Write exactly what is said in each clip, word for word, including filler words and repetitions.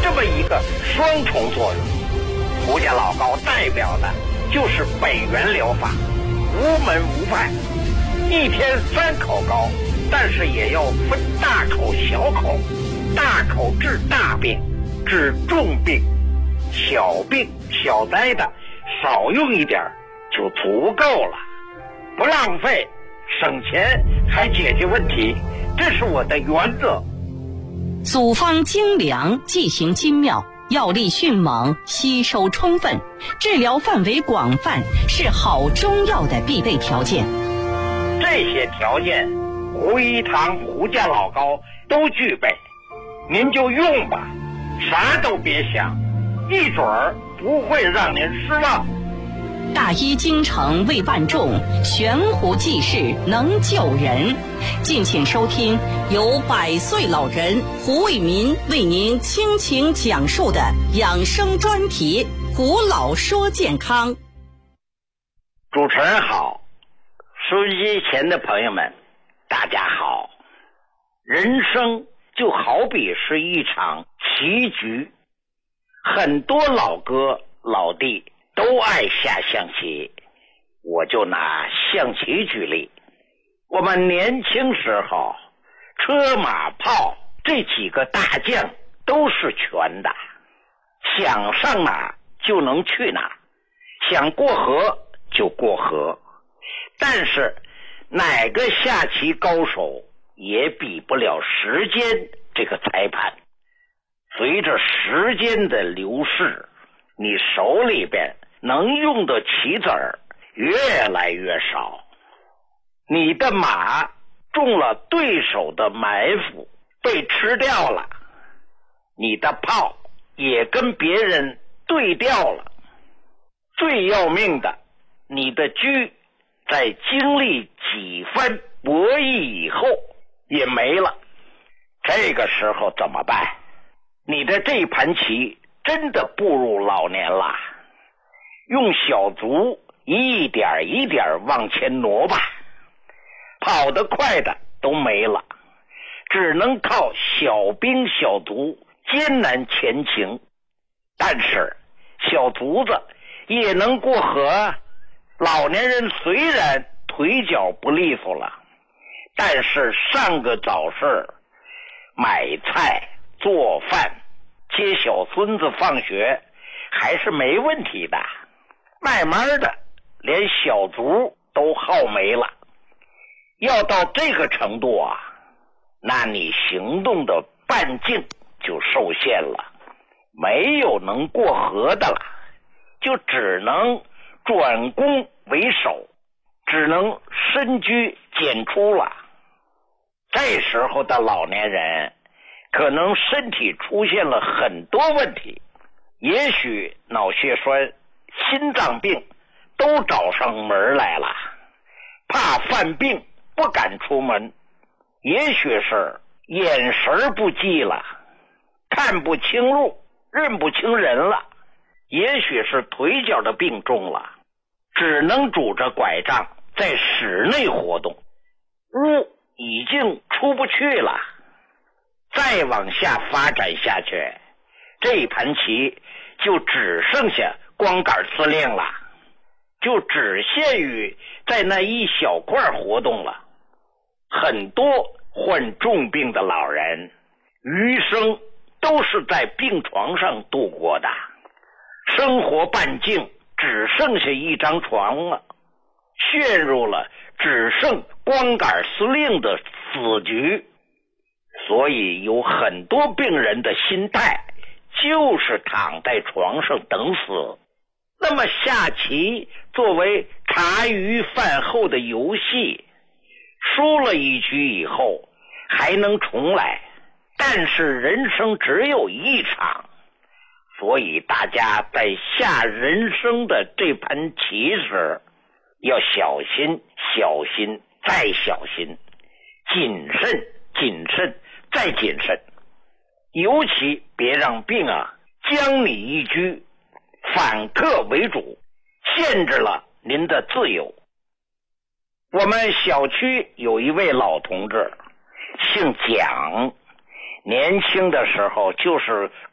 这么一个双重作用。胡家老高代表的就是北元疗法，无门无派，一天三口高，但是也要分大口小口，大口治大病，治重病，小病小灾的少用一点就足够了，不浪费，省钱还解决问题，这是我的原则。 组方精良，剂型精妙，药力迅猛，吸收充分，治疗范围广泛，是好中药的必备条件。 这些条件胡一堂胡家老高都具备，您就用吧，啥都别想，一准儿不会让您失望。 大医精诚为万众，悬壶济世能救人。敬请收听由百岁老人胡卫民为您倾情讲述的养生专题《胡老说健康》。 主持人好，收音机前的朋友们大家好。人生就好比是一场棋局，很多老哥老弟都爱下象棋，我就拿象棋举例。我们年轻时候，车马炮这几个大将都是全的，想上哪就能去哪，想过河就过河。但是哪个下棋高手也比不了时间这个裁判。随着时间的流逝，你手里边能用的棋子儿越来越少，你的马中了对手的埋伏，被吃掉了，你的炮也跟别人对调了。最要命的，你的车在经历几番博弈以后也没了。这个时候怎么办？你的这盘棋真的步入老年了，用小卒一点一点往前挪吧，跑得快的都没了，只能靠小兵小卒艰难前行。但是小卒子也能过河，老年人虽然腿脚不利索了，但是上个早市买菜做饭接小孙子放学还是没问题的，慢慢的连小卒都耗没了。要到这个程度啊，那你行动的半径就受限了，没有能过河的了，就只能转攻为守，只能深居简出了。这时候的老年人可能身体出现了很多问题，也许脑血栓、心脏病都找上门来了，怕犯病不敢出门，也许是眼神不济了，看不清路，认不清人了，也许是腿脚的病重了，只能拄着拐杖在室内活动，屋已经出不去了。再往下发展下去，这盘棋就只剩下光杆司令了，就只限于在那一小块活动了。很多患重病的老人余生都是在病床上度过的，生活半径只剩下一张床了，陷入了只剩光杆司令的死局。所以有很多病人的心态就是躺在床上等死。那么下棋作为茶余饭后的游戏，输了一局以后还能重来，但是人生只有一场，所以大家在下人生的这盘棋时要小心小心再小心，谨慎谨慎再谨慎，尤其别让病啊将你一居，反客为主，限制了您的自由。我们小区有一位老同志，姓蒋，年轻的时候就是国企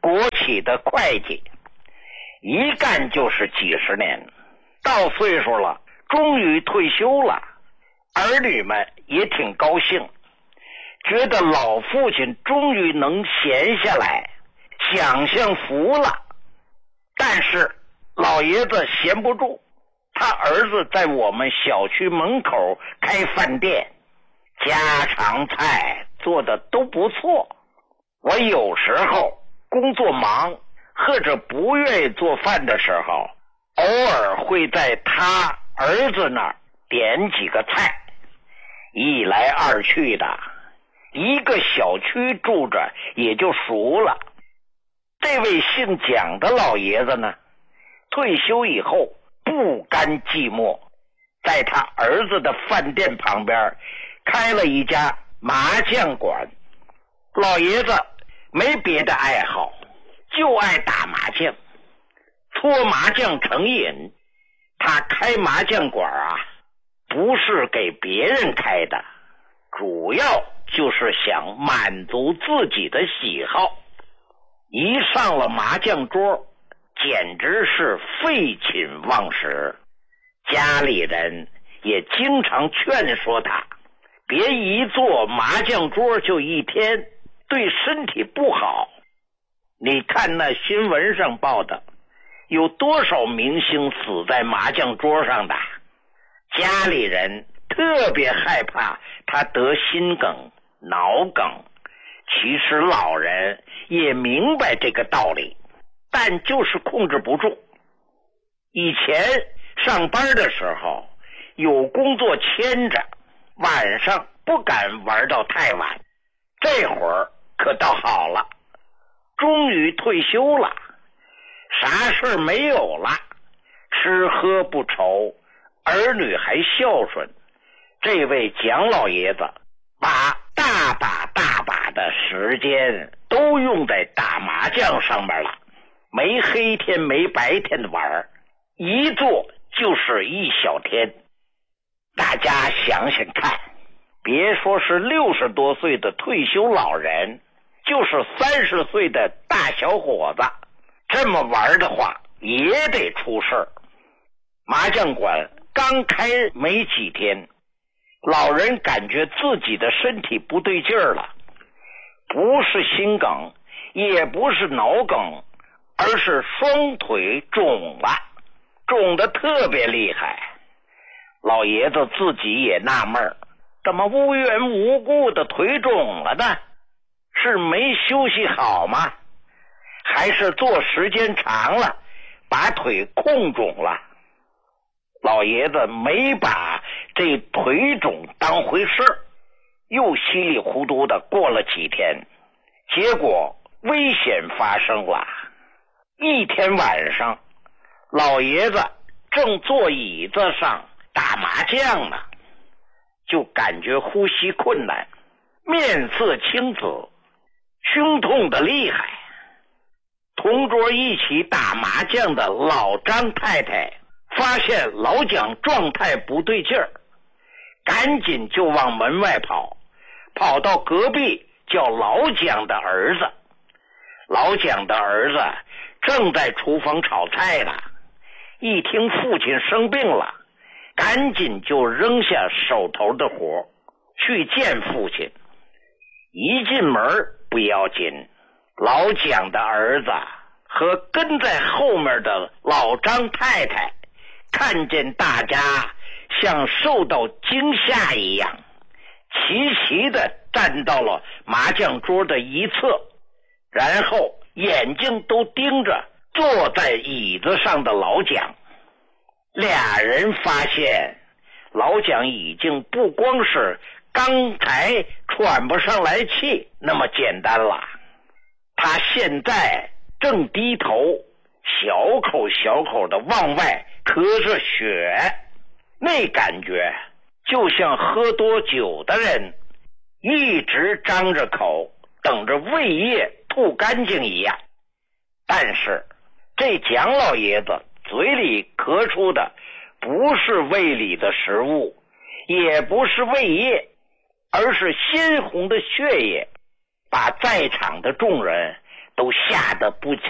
体的会计，一干就是几十年，到岁数了，终于退休了。儿女们也挺高兴，觉得老父亲终于能闲下来，享享福了。但是老爷子闲不住，他儿子在我们小区门口开饭店，家常菜做的都不错。我有时候工作忙或者不愿意做饭的时候，偶尔会在他儿子那儿点几个菜，一来二去的，一个小区住着也就熟了。这位姓蒋的老爷子呢，退休以后不甘寂寞，在他儿子的饭店旁边开了一家麻将馆。老爷子没别的爱好，就爱打麻将，搓麻将成瘾。他开麻将馆啊，不是给别人开的，主要就是想满足自己的喜好。一上了麻将桌，简直是废寝忘食。家里人也经常劝说他，别一坐麻将桌就一天，对身体不好。你看那新闻上报的，有多少明星死在麻将桌上的？家里人特别害怕他得心梗、脑梗。其实老人也明白这个道理，但就是控制不住。以前上班的时候有工作牵着，晚上不敢玩到太晚。这会儿可倒好了，终于退休了，啥事没有了，吃喝不愁，儿女还孝顺。这位蒋老爷子把大把大把的时间都用在打麻将上面了，没黑天没白天的玩，一坐就是一小天。大家想想看，别说是六十多岁的退休老人，就是三十岁的大小伙子，这么玩的话也得出事儿。麻将馆刚开没几天，老人感觉自己的身体不对劲儿了，不是心梗，也不是脑梗，而是双腿肿了，肿得特别厉害。老爷子自己也纳闷，怎么无缘无故的腿肿了呢？是没休息好吗？还是坐时间长了把腿控肿了？老爷子没把这腿肿当回事，又稀里糊涂的过了几天，结果危险发生了。一天晚上，老爷子正坐椅子上打麻将呢，就感觉呼吸困难，面色青紫，胸痛的厉害。同桌一起打麻将的老张太太发现老蒋状态不对劲儿，赶紧就往门外跑，跑到隔壁叫老蒋的儿子。老蒋的儿子正在厨房炒菜呢，一听父亲生病了，赶紧就扔下手头的活去见父亲。一进门不要紧，老蒋的儿子和跟在后面的老张太太看见大家像受到惊吓一样，齐齐的站到了麻将桌的一侧，然后眼睛都盯着坐在椅子上的老蒋。俩人发现老蒋已经不光是刚才喘不上来气那么简单了，他现在正低头小口小口的往外咳着血，那感觉就像喝多酒的人一直张着口等着胃液吐干净一样。但是这蒋老爷子嘴里咳出的不是胃里的食物，也不是胃液，而是鲜红的血液，把在场的众人都吓得不